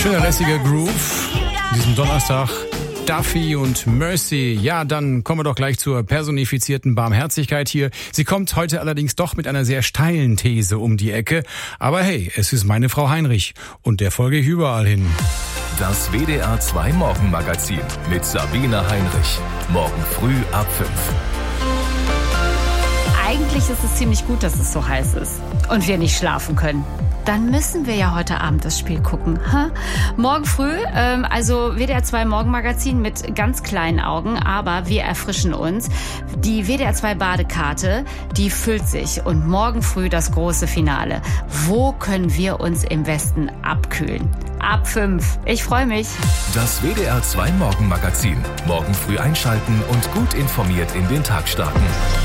Schöner lässiger Groove. Diesen Donnerstag. Duffy und Mercy. Ja, dann kommen wir doch gleich zur personifizierten Barmherzigkeit hier. Sie kommt heute allerdings doch mit einer sehr steilen These um die Ecke. Aber hey, es ist meine Frau Heinrich und der folge ich überall hin. Das WDR 2 Morgenmagazin mit Sabine Heinrich. Morgen früh ab 5. Eigentlich ist es ziemlich gut, dass es so heiß ist und wir nicht schlafen können. Dann müssen wir ja heute Abend das Spiel gucken. Morgen früh, also WDR 2 Morgenmagazin mit ganz kleinen Augen, aber wir erfrischen uns. Die WDR 2 Badekarte, die füllt sich und morgen früh das große Finale. Wo können wir uns im Westen abkühlen? Ab 5. Ich freue mich. Das WDR 2 Morgenmagazin. Morgen früh einschalten und gut informiert in den Tag starten.